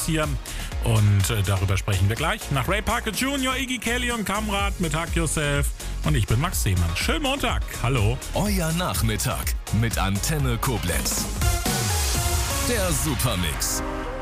hier. Und darüber sprechen wir gleich. Nach Ray Parker Jr., Iggy Kelly und Kamrat mit Hug Yourself. Und ich bin Max Seemann. Schönen Montag. Hallo. Euer Nachmittag mit Antenne Koblenz. Der Supermix.